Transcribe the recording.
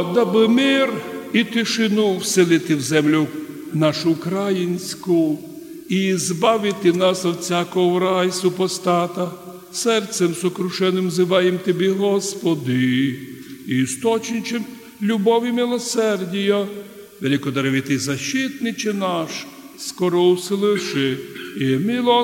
даби мир і тишину вселити в землю нашу українську і збавити нас від всякого раю супостата. Серцем сокрушеним зиваєм Тебе, Господи, істочничем любові милосердія, великодаровитий защитниче наш, скоро услыши і мило